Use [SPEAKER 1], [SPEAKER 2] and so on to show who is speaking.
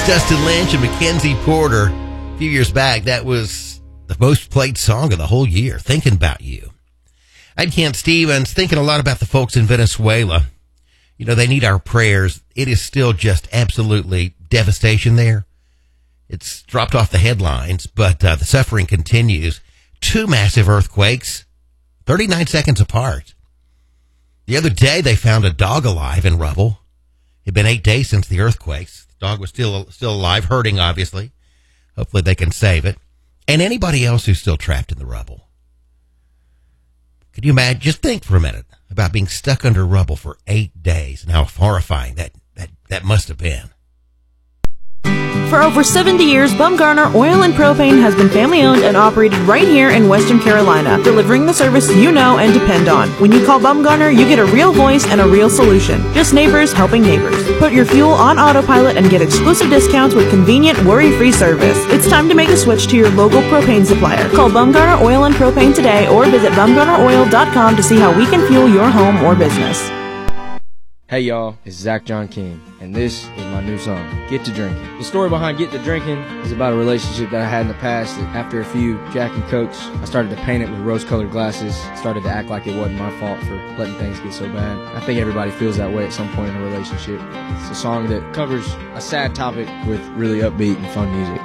[SPEAKER 1] Dustin Lynch and Mackenzie Porter. A few years back, that was the most played song of the whole year, Thinking About You. I'm Kent Stevens, thinking a lot about the folks in Venezuela. You know, they need our prayers. It is still just absolutely devastation there. It's dropped off the headlines, but the suffering continues. 2 massive earthquakes, 39 seconds apart. The other day, they found a dog alive in rubble. It had been 8 days since the earthquakes. The dog was still alive, hurting, obviously. Hopefully they can save it. And anybody else who's still trapped in the rubble. Could you imagine? Just think for a minute about being stuck under rubble for 8 days and how horrifying that must have been.
[SPEAKER 2] For over 70 years, Bumgarner Oil and Propane has been family-owned and operated right here in Western Carolina, delivering the service you know and depend on. When you call Bumgarner, you get a real voice and a real solution. Just neighbors helping neighbors. Put your fuel on autopilot and get exclusive discounts with convenient, worry-free service. It's time to make a switch to your local propane supplier. Call Bumgarner Oil and Propane today or visit bumgarneroil.com to see how we can fuel your home or business.
[SPEAKER 3] Hey y'all, it's Zach John King, and this is my new song, Get to Drinking. The story behind Get to Drinking is about a relationship that I had in the past that after a few Jack and Cokes, I started to paint it with rose-colored glasses, started to act like it wasn't my fault for letting things get so bad. I think everybody feels that way at some point in a relationship. It's a song that covers a sad topic with really upbeat and fun music.